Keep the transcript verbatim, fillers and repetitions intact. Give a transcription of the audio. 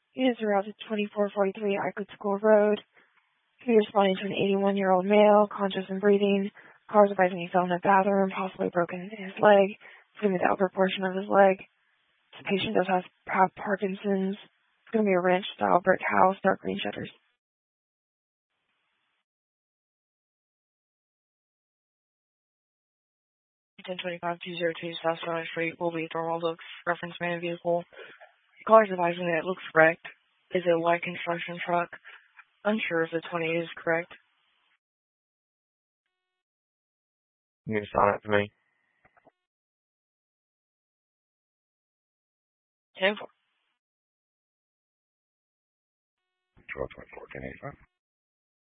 Units are out to twenty-four forty-three Eichwood School Road. He responding to an eighty-one-year-old male, conscious and breathing. Cars advising he fell in a bathroom, possibly broken his leg, sitting with the upper portion of his leg. The patient does have, have Parkinson's. It's going to be a ranch-style brick house, dark green shutters. ten twenty-five two oh two South Skyline Street will be Thorwald Oaks reference man vehicle. Callers advising that it looks wrecked. Is it a light construction truck? Unsure if the twenty-eight is correct. You can sign it for me. ten four. twelve twenty-four, ten eighty-five.